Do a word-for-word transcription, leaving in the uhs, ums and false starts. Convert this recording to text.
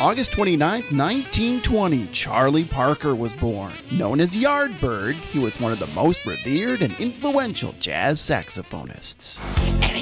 August twenty-ninth, nineteen twenty, Charlie Parker was born. Known as Yardbird, he was one of the most revered and influential jazz saxophonists. And